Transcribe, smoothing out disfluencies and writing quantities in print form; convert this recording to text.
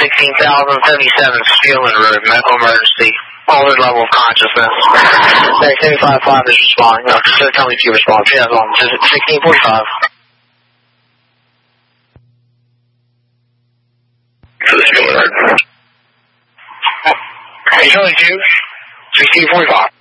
16,077 Spielman Road, medical emergency. Altered level of consciousness. 75.5 is responding. No, so tell me if you respond. Yeah, on 1645. For the Spielman Road. Hey, Charlie 2, 1645.